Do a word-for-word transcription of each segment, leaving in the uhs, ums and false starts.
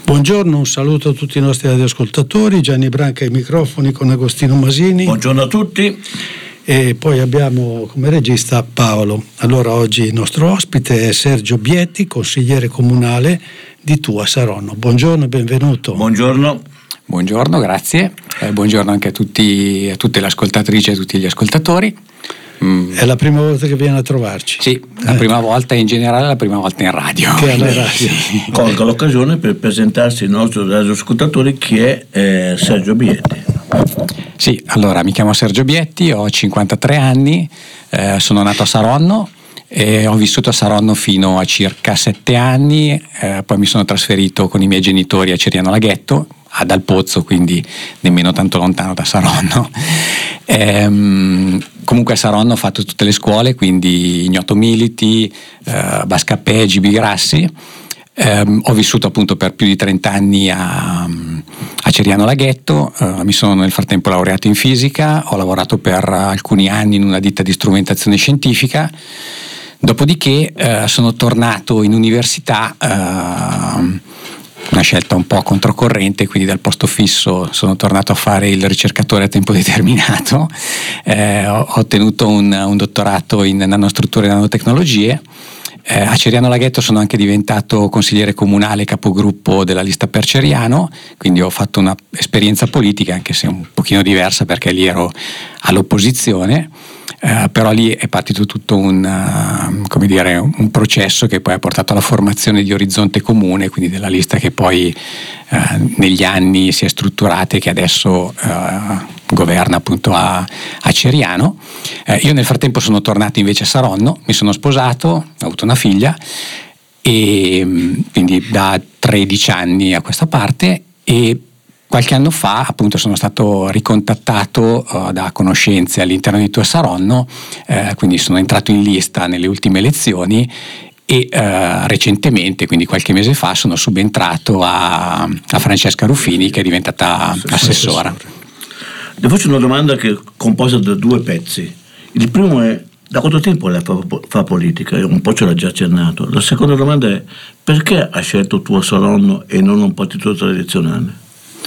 Buongiorno, un saluto a tutti i nostri radioascoltatori. Gianni Branca ai microfoni con Agostino Masini. Buongiorno a tutti. E poi abbiamo come regista Paolo. Allora oggi il nostro ospite è Sergio Bietti, consigliere comunale di Tua Saronno. Buongiorno e benvenuto. Buongiorno. Buongiorno, grazie. Eh, buongiorno anche a tutti, a tutte le ascoltatrici e a tutti gli ascoltatori. Mm. È la prima volta che viene a trovarci. Sì, la eh. prima volta in generale, la prima volta in radio. Che alla radio. Sì. Colgo l'occasione per presentarsi il nostro radioascoltatori, che è eh, Sergio Bietti. Sì, allora mi chiamo Sergio Bietti, ho cinquantatré anni, eh, sono nato a Saronno e ho vissuto a Saronno fino a circa sette anni, eh, poi mi sono trasferito con i miei genitori a Ceriano Laghetto, ad Alpozzo, quindi nemmeno tanto lontano da Saronno. Ehm, comunque a Saronno ho fatto tutte le scuole, quindi Ignoto Militi, eh, Bascapè, Gibi Grassi. Ehm, ho vissuto appunto per più di trenta anni a, a Ceriano Laghetto, eh, mi sono nel frattempo laureato in fisica, ho lavorato per alcuni anni in una ditta di strumentazione scientifica, dopodiché eh, sono tornato in università, eh, una scelta un po' controcorrente, quindi dal posto fisso sono tornato a fare il ricercatore a tempo determinato, eh, ho, ho ottenuto un, un dottorato in nanostrutture e nanotecnologie. Eh, a Ceriano Laghetto sono anche diventato consigliere comunale, capogruppo della lista per Ceriano, quindi ho fatto un'esperienza politica, anche se un pochino diversa perché lì ero all'opposizione. Uh, però lì è partito tutto un, uh, come dire, un processo che poi ha portato alla formazione di Orizzonte Comune, quindi della lista che poi uh, negli anni si è strutturata e che adesso uh, governa appunto a, a Ceriano. Uh, io nel frattempo sono tornato invece a Saronno, mi sono sposato, ho avuto una figlia e quindi da tredici anni a questa parte, e qualche anno fa appunto sono stato ricontattato uh, da conoscenze all'interno di Tua Saronno, eh, quindi sono entrato in lista nelle ultime elezioni e uh, recentemente, quindi qualche mese fa, sono subentrato a, a Francesca Ruffini, che è diventata assessora. Le faccio una domanda che è composta da due pezzi. Il primo è: da quanto tempo lei fa, fa politica? Un po' ce l'ha già accennato. La seconda domanda è: perché ha scelto Tua Saronno e non un partito tradizionale?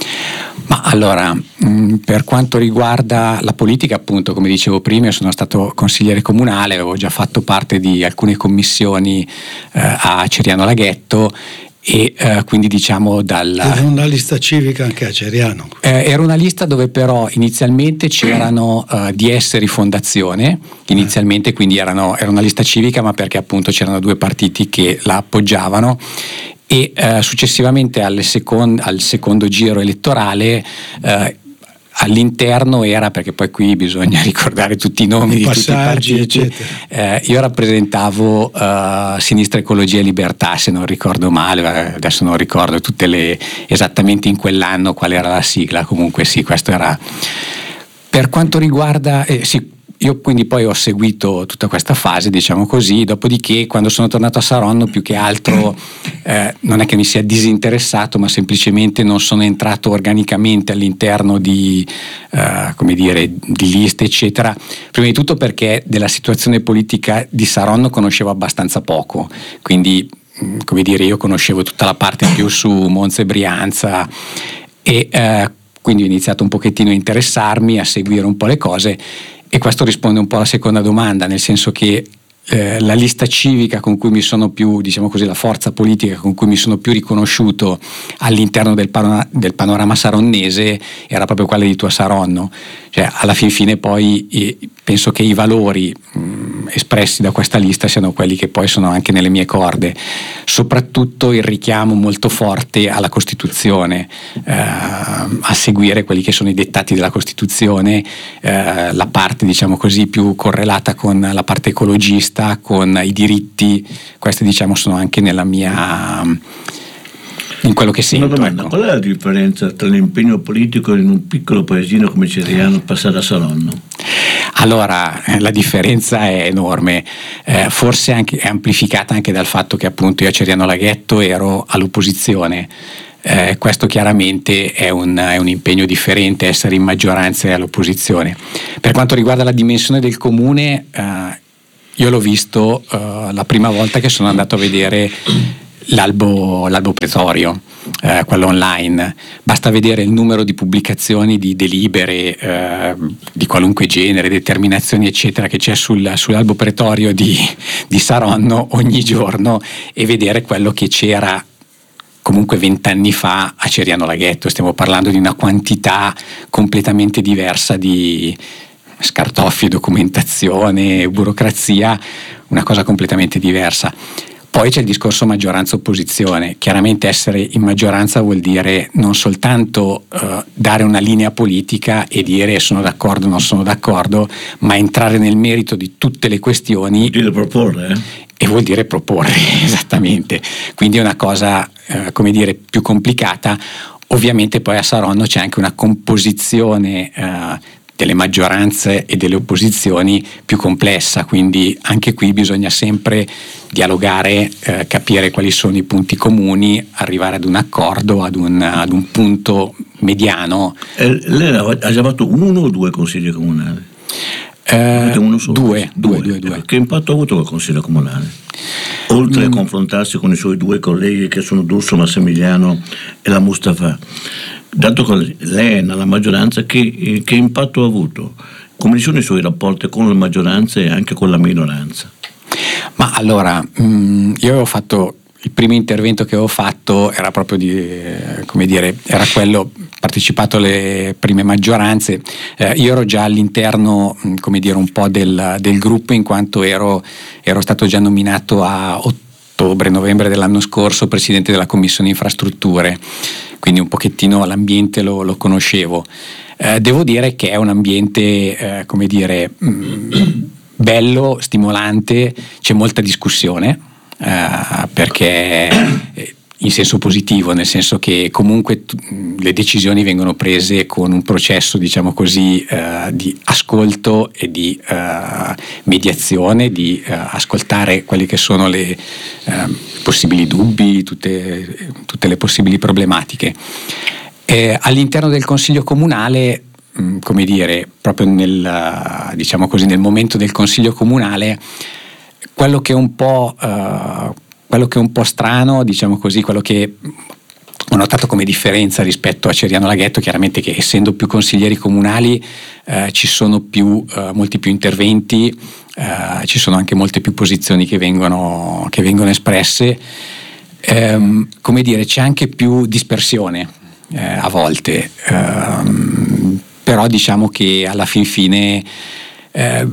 Ma allora, mh, per quanto riguarda la politica, appunto, come dicevo prima, io sono stato consigliere comunale, avevo già fatto parte di alcune commissioni eh, a Ceriano Laghetto e eh, quindi diciamo dal... Era una lista civica anche a Ceriano. Eh, era una lista dove però inizialmente c'erano uh, D S Rifondazione, inizialmente, quindi erano, era una lista civica, ma perché appunto c'erano due partiti che la appoggiavano. E eh, successivamente alle second- al secondo giro elettorale eh, all'interno era, perché poi qui bisogna ricordare tutti i nomi di passaggi, tutti i partiti, eh, io rappresentavo uh, Sinistra Ecologia e Libertà, se non ricordo male, adesso non ricordo tutte le, esattamente in quell'anno qual era la sigla, comunque sì, questo era. Per quanto riguarda eh, sì, io quindi poi ho seguito tutta questa fase, diciamo così, dopodiché quando sono tornato a Saronno più che altro eh, non è che mi sia disinteressato, ma semplicemente non sono entrato organicamente all'interno di, eh, come dire, di liste eccetera, prima di tutto perché della situazione politica di Saronno conoscevo abbastanza poco, quindi come dire, io conoscevo tutta la parte più su Monza e Brianza e eh, quindi ho iniziato un pochettino a interessarmi, a seguire un po' le cose. E questo risponde un po' alla seconda domanda, nel senso che eh, la lista civica con cui mi sono più, diciamo così, la forza politica con cui mi sono più riconosciuto all'interno del, panorama, del panorama saronnese era proprio quella di Tua Saronno. Cioè, alla fin fine poi eh, penso che i valori mh, espressi da questa lista siano quelli che poi sono anche nelle mie corde, soprattutto il richiamo molto forte alla Costituzione, eh, a seguire quelli che sono i dettati della Costituzione, eh, la parte, diciamo così, più correlata con la parte ecologista, con i diritti. Queste, diciamo, sono anche nella mia, in quello che sento. Una domanda: ecco. Qual è la differenza tra l'impegno politico in un piccolo paesino come Ceriano passare a Saronno? Allora, la differenza è enorme, eh, forse anche, è amplificata anche dal fatto che appunto io a Ceriano Laghetto ero all'opposizione. Eh, questo chiaramente è un, è un impegno differente, essere in maggioranza e all'opposizione. Per quanto riguarda la dimensione del comune, eh, io l'ho visto eh, la prima volta che sono andato a vedere l'albo, l'albo pretorio. eh, quello online. Basta vedere il numero di pubblicazioni di delibere eh, di qualunque genere, determinazioni eccetera che c'è sul, sull'albo pretorio di, di Saronno ogni giorno e vedere quello che c'era comunque vent'anni fa a Ceriano Laghetto. Stiamo parlando di una quantità completamente diversa di scartoffie, documentazione, burocrazia, una cosa completamente diversa. Poi c'è il discorso maggioranza-opposizione. Chiaramente essere in maggioranza vuol dire non soltanto uh, dare una linea politica e dire sono d'accordo o non sono d'accordo, ma entrare nel merito di tutte le questioni. Vuol dire proporre, eh? E vuol dire proporre, esattamente. Quindi è una cosa, uh, come dire, più complicata. Ovviamente poi a Saronno c'è anche una composizione uh, delle maggioranze e delle opposizioni più complessa, quindi anche qui bisogna sempre dialogare, eh, capire quali sono i punti comuni, arrivare ad un accordo, ad un, ad un punto mediano. Eh, lei ha già fatto uno o due consigli comunali? Eh, uno solo? Due, due, due, due. Che impatto ha avuto il consiglio comunale? Oltre mm. a confrontarsi con i suoi due colleghi che sono D'Urso Massimiliano e la Mustafa, dato che lei è nella maggioranza, che, che impatto ha avuto? Come sono i suoi rapporti con la maggioranza e anche con la minoranza? Ma allora, mh, io avevo fatto, il primo intervento che avevo fatto era proprio di, eh, come dire, era quello, partecipato alle prime maggioranze. Eh, io ero già all'interno, mh, come dire, un po' del, del gruppo, in quanto ero, ero stato già nominato a ottobre-novembre dell'anno scorso presidente della Commissione Infrastrutture. Quindi un pochettino l'ambiente lo, lo conoscevo. Eh, devo dire che è un ambiente, eh, come dire, mh, bello, stimolante, c'è molta discussione, eh, perché eh, in senso positivo, nel senso che comunque t- le decisioni vengono prese con un processo, diciamo così, eh, di ascolto e di eh, mediazione, di eh, ascoltare quelli che sono le eh, possibili dubbi, tutte, tutte le possibili problematiche. Eh, all'interno del Consiglio Comunale, mh, come dire, proprio nel, diciamo così, nel momento del Consiglio Comunale, quello che è un po' eh, quello che è un po' strano, diciamo così, quello che ho notato come differenza rispetto a Ceriano Laghetto, chiaramente che essendo più consiglieri comunali eh, ci sono più, eh, molti più interventi, eh, ci sono anche molte più posizioni che vengono, che vengono espresse, ehm, come dire, c'è anche più dispersione eh, a volte, ehm, però diciamo che alla fin fine eh,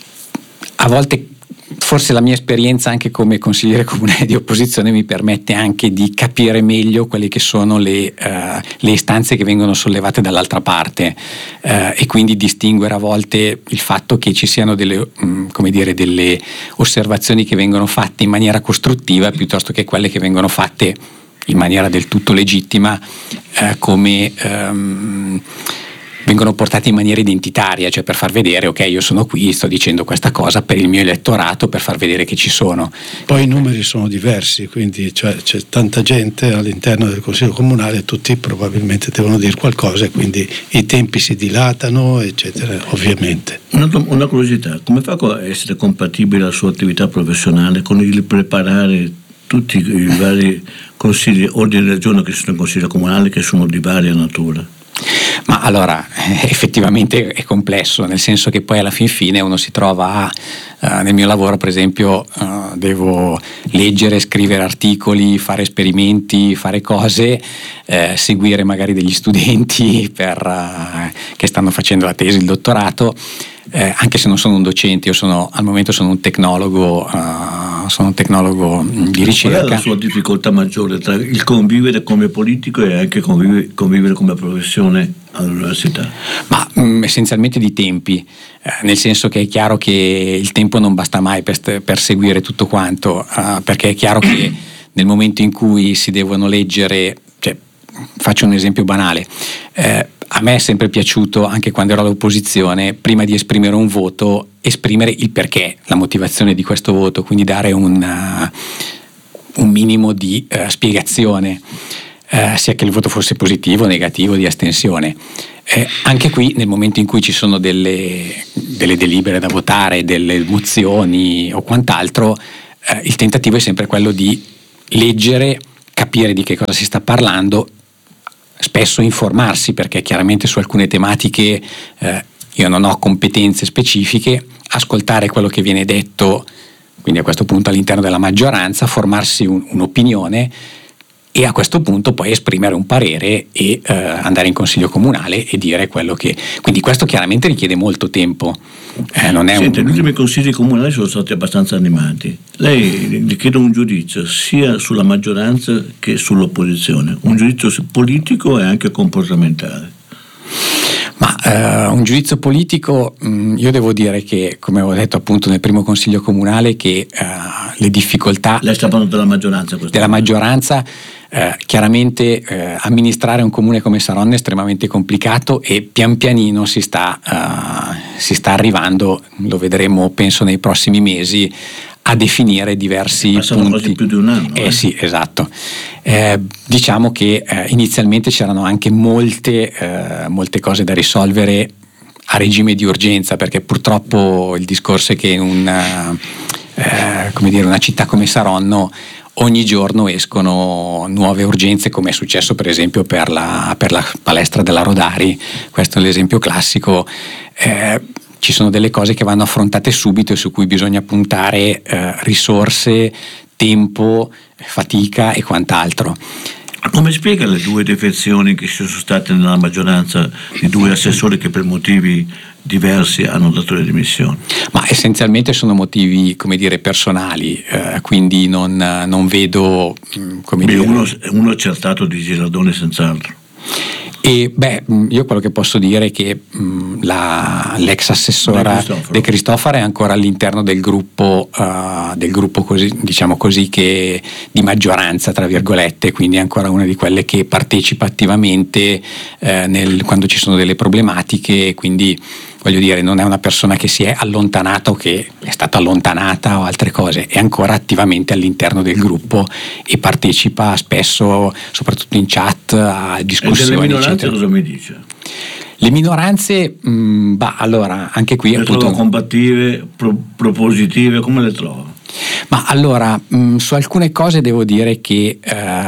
a volte forse la mia esperienza anche come consigliere comunale di opposizione mi permette anche di capire meglio quelle che sono le, uh, le istanze che vengono sollevate dall'altra parte, uh, e quindi distinguere a volte il fatto che ci siano delle, um, come dire, delle osservazioni che vengono fatte in maniera costruttiva piuttosto che quelle che vengono fatte in maniera del tutto legittima, uh, come um, vengono portate in maniera identitaria, cioè per far vedere ok, io sono qui, sto dicendo questa cosa per il mio elettorato, per far vedere che ci sono. Poi i numeri sono diversi, quindi cioè, c'è tanta gente all'interno del Consiglio Comunale, tutti probabilmente devono dire qualcosa e quindi i tempi si dilatano, eccetera, ovviamente. Una, una curiosità, come fa a essere compatibile la sua attività professionale con il preparare tutti i vari consigli, ordini del giorno che sono in Consiglio Comunale, che sono di varia natura? Ma allora, effettivamente è complesso, nel senso che poi alla fin fine uno si trova a, uh, nel mio lavoro per esempio uh, devo leggere, scrivere articoli, fare esperimenti, fare cose, eh, seguire magari degli studenti per, uh, che stanno facendo la tesi, il dottorato, eh, anche se non sono un docente, io sono al momento sono un tecnologo, uh, sono un tecnologo di ricerca. Qual è la sua difficoltà maggiore tra il convivere come politico e anche convivere, convivere come professione all'università? Ma mh, essenzialmente di tempi, eh, nel senso che è chiaro che il tempo non basta mai per, per seguire tutto quanto, uh, perché è chiaro che nel momento in cui si devono leggere, cioè, faccio un esempio banale, eh, a me è sempre piaciuto, anche quando ero all'opposizione, prima di esprimere un voto, esprimere il perché, la motivazione di questo voto, quindi dare un, uh, un minimo di uh, spiegazione, uh, sia che il voto fosse positivo, negativo, di astensione. Eh, anche qui, nel momento in cui ci sono delle, delle delibere da votare, delle mozioni o quant'altro, uh, il tentativo è sempre quello di leggere, capire di che cosa si sta parlando, spesso informarsi, perché chiaramente su alcune tematiche eh, io non ho competenze specifiche, ascoltare quello che viene detto, quindi a questo punto all'interno della maggioranza, formarsi un, un'opinione e a questo punto poi esprimere un parere e eh, andare in consiglio comunale e dire quello che... Quindi questo chiaramente richiede molto tempo. Eh, non è Senti, un... gli ultimi consigli comunali sono stati abbastanza animati. Lei gli chiede un giudizio sia sulla maggioranza che sull'opposizione, un giudizio politico e anche comportamentale. Ma eh, un giudizio politico, mh, io devo dire che, come avevo detto appunto nel primo consiglio comunale, che eh, le difficoltà... Lei sta parlando della maggioranza? Della maggioranza, eh, chiaramente eh, amministrare un comune come Saronno è estremamente complicato e pian pianino si sta, eh, si sta arrivando, lo vedremo penso nei prossimi mesi, a definire diversi Passano punti. quasi più di un anno. Eh, eh. sì, esatto. Eh, diciamo che eh, inizialmente c'erano anche molte, eh, molte cose da risolvere a regime di urgenza, perché purtroppo il discorso è che in una, eh, come dire, una città come Saronno ogni giorno escono nuove urgenze, come è successo per esempio per la, per la palestra della Rodari. Questo è l'esempio classico. Eh, ci sono delle cose che vanno affrontate subito e su cui bisogna puntare eh, risorse, tempo, fatica e quant'altro. Come spiega le due defezioni che ci sono state nella maggioranza di due assessori che per motivi diversi hanno dato le dimissioni? Ma essenzialmente sono motivi, come dire, personali, eh, quindi non, non vedo come Beh, dire... uno, uno accertato di Girardone senz'altro. E beh, io quello che posso dire è che mh, la, l'ex assessora De Cristofaro è ancora all'interno del gruppo, uh, del gruppo così, diciamo così, che di maggioranza, tra virgolette, quindi è ancora una di quelle che partecipa attivamente eh, nel, quando ci sono delle problematiche, quindi voglio dire, non è una persona che si è allontanata o che è stata allontanata o altre cose, è ancora attivamente all'interno del gruppo e partecipa spesso, soprattutto in chat, a discussioni. E delle minoranze eccetera. Cosa mi dice? Le minoranze, mh, bah, allora, anche qui... Le appunto, trovo combattive, pro, propositive, come le trovo? Ma allora, mh, su alcune cose devo dire che...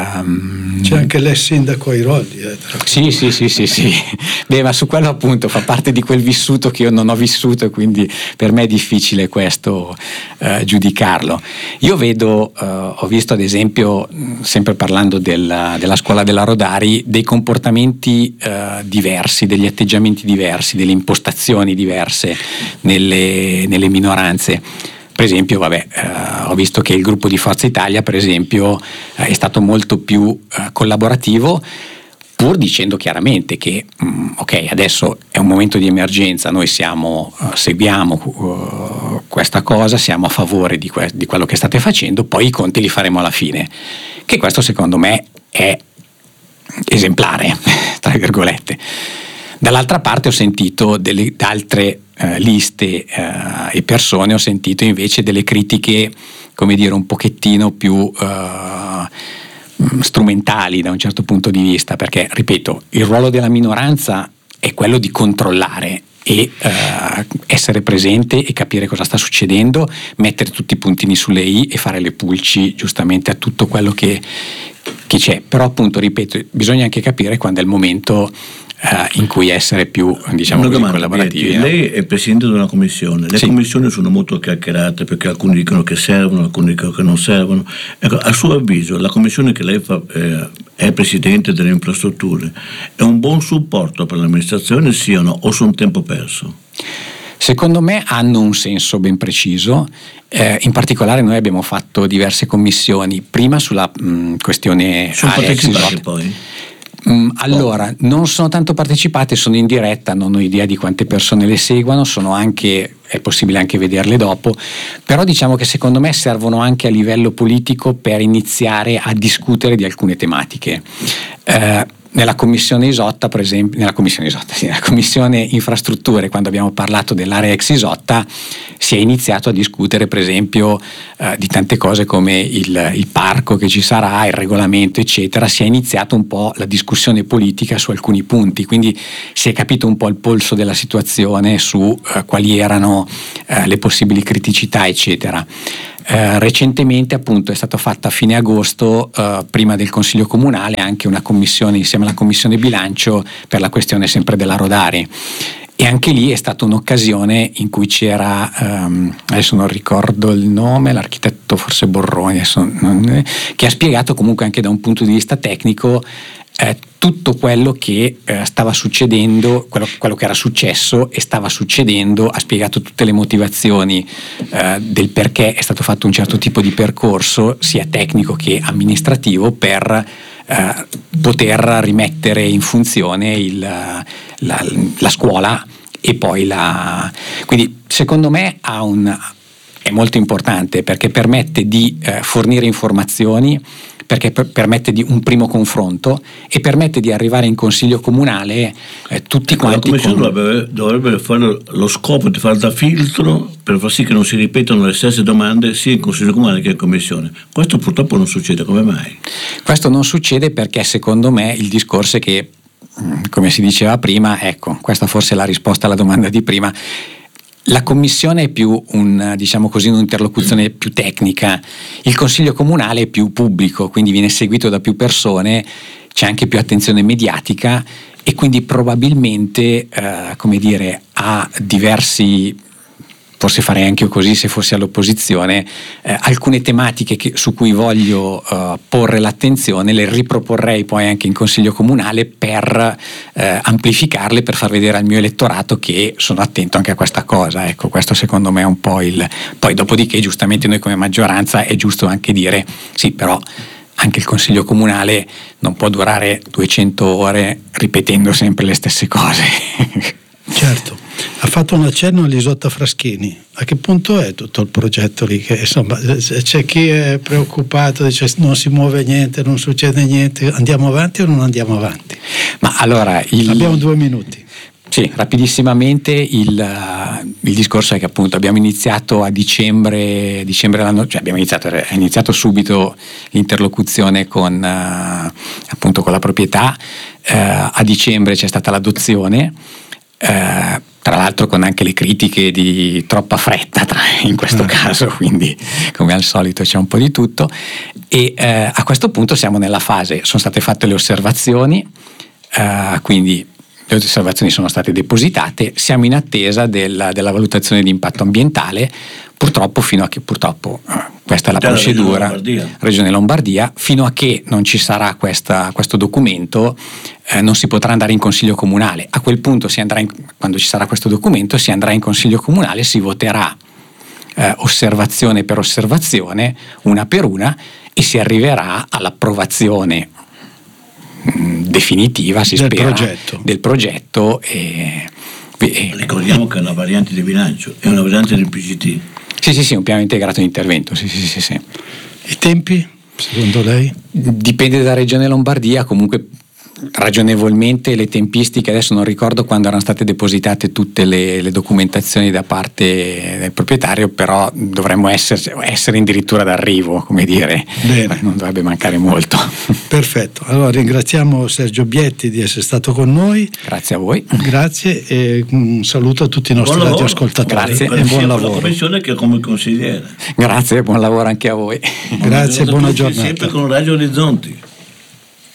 Ehm, C'è anche l'ex sindaco Airoldi. Eh, sì, sì, sì, sì, sì. Beh, ma su quello appunto fa parte di quel vissuto che io non ho vissuto e quindi per me è difficile questo eh, giudicarlo. Io vedo, eh, ho visto ad esempio, sempre parlando del, della scuola della Rodari, dei comportamenti eh, diversi, degli atteggiamenti diversi, delle impostazioni diverse nelle, nelle minoranze. Per esempio, vabbè, eh, ho visto che il gruppo di Forza Italia, per esempio, eh, è stato molto più eh, collaborativo, pur dicendo chiaramente che mh, ok, adesso è un momento di emergenza, noi siamo, uh, seguiamo uh, questa cosa, siamo a favore di, que- di quello che state facendo, poi i conti li faremo alla fine. Che questo secondo me è esemplare, tra virgolette. Dall'altra parte ho sentito delle altre eh, liste eh, e persone, ho sentito invece delle critiche, come dire, un pochettino più eh, strumentali da un certo punto di vista, perché, ripeto, il ruolo della minoranza è quello di controllare e eh, essere presente e capire cosa sta succedendo, mettere tutti i puntini sulle i e fare le pulci giustamente a tutto quello che, che c'è. Però appunto, ripeto, bisogna anche capire quando è il momento Uh, in cui essere più, diciamo, una così, domanda, collaborativi. no? Lei è presidente di una commissione, le sì. commissioni sono molto chiacchierate perché alcuni dicono che servono, alcuni dicono che non servono. Ecco, a suo avviso la commissione che lei fa, eh, è presidente delle infrastrutture è un buon supporto per l'amministrazione, sì o no, o sono tempo perso? Secondo me hanno un senso ben preciso, eh, in particolare noi abbiamo fatto diverse commissioni, prima sulla mh, questione sono partecipati poi? Mm, allora, non sono tanto partecipate, sono in diretta, non ho idea di quante persone le seguono, sono anche, è possibile anche vederle dopo, però diciamo che secondo me servono anche a livello politico per iniziare a discutere di alcune tematiche. Eh, nella commissione Isotta, per esempio, nella commissione Isotta, sì, nella commissione infrastrutture, quando abbiamo parlato dell'area ex Isotta, si è iniziato a discutere, per esempio, eh, di tante cose come il, il parco che ci sarà, il regolamento, eccetera. Si è iniziato un po' la discussione politica su alcuni punti, quindi si è capito un po' il polso della situazione su eh, quali erano eh, le possibili criticità, eccetera. Eh, recentemente appunto è stata fatta a fine agosto, eh, prima del Consiglio Comunale, anche una commissione insieme alla Commissione Bilancio per la questione sempre della Rodari. E anche lì è stata un'occasione in cui c'era, um, adesso non ricordo il nome, l'architetto forse Borroni, adesso non, che ha spiegato comunque anche da un punto di vista tecnico eh, tutto quello che eh, stava succedendo, quello, quello che era successo e stava succedendo, ha spiegato tutte le motivazioni eh, del perché è stato fatto un certo tipo di percorso, sia tecnico che amministrativo, per eh, poter rimettere in funzione il, la, la scuola. E poi la quindi secondo me ha un, è molto importante perché permette di eh, fornire informazioni, perché per, permette di un primo confronto e permette di arrivare in consiglio comunale eh, tutti ecco, quanti. La commissione con... dovrebbe, dovrebbe fare lo scopo di fare da filtro per far sì che non si ripetano le stesse domande sia in consiglio comunale che in commissione. Questo purtroppo non succede. Come mai? Questo non succede perché secondo me il discorso è che, come si diceva prima, ecco, questa forse è la risposta alla domanda di prima, la commissione è più un, diciamo così, un'interlocuzione più tecnica, il consiglio comunale è più pubblico, quindi viene seguito da più persone, c'è anche più attenzione mediatica e quindi probabilmente eh, come dire, ha diversi, forse farei anche io così se fossi all'opposizione, eh, alcune tematiche che, su cui voglio uh, porre l'attenzione le riproporrei poi anche in consiglio comunale per eh, amplificarle, per far vedere al mio elettorato che sono attento anche a questa cosa. Ecco, questo secondo me è un po' il... Poi dopodiché giustamente noi come maggioranza è giusto anche dire sì, però anche il consiglio comunale non può durare duecento ore ripetendo sempre le stesse cose. Certo, ha fatto un accenno all'Isotta Fraschini. A che punto è tutto il progetto lì? Che, insomma, c'è chi è preoccupato, dice non si muove niente, non succede niente, andiamo avanti o non andiamo avanti? Ma allora il... abbiamo due minuti. Sì, rapidissimamente il, il discorso è che appunto abbiamo iniziato a dicembre, dicembre l'anno, cioè abbiamo iniziato, è iniziato subito l'interlocuzione con uh, appunto con la proprietà, uh, a dicembre c'è stata l'adozione. Uh, tra l'altro con anche le critiche di troppa fretta tra, in questo caso, quindi come al solito c'è un po' di tutto e uh, a questo punto siamo nella fase, sono state fatte le osservazioni, uh, quindi le osservazioni sono state depositate, siamo in attesa della, della valutazione di impatto ambientale, purtroppo fino a che purtroppo uh, questa è la Già procedura la Regione Lombardia. Regione Lombardia, fino a che non ci sarà questa, questo documento eh, non si potrà andare in consiglio comunale. A quel punto si andrà in, quando ci sarà questo documento si andrà in consiglio comunale, si voterà eh, osservazione per osservazione, una per una, e si arriverà all'approvazione mh, definitiva, si del spera, progetto. del progetto e, e ricordiamo che è una variante di bilancio, è una variante del P G T. Sì, sì, sì, un piano integrato di intervento, sì, sì, sì, sì. I tempi, secondo lei? Dipende da Regione Lombardia, comunque ragionevolmente le tempistiche, adesso non ricordo quando erano state depositate tutte le, le documentazioni da parte del proprietario, però dovremmo essere, essere addirittura d'arrivo, come dire. Bene. Non dovrebbe mancare molto. Perfetto, allora ringraziamo Sergio Bietti di essere stato con noi. Grazie a voi. Grazie e un saluto a tutti i nostri radioascoltatori. Grazie e buon lavoro. La commissione che come consigliere. Grazie, buon lavoro anche a voi. Grazie, buona giornata. Sempre con Radio Orizzonti.